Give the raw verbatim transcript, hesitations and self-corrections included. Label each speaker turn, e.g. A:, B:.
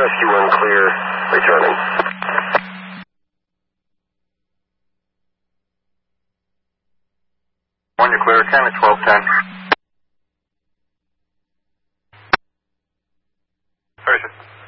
A: Rescue one clear, returning.
B: One, you're clear, Academy twelve ten. Sorry, sir.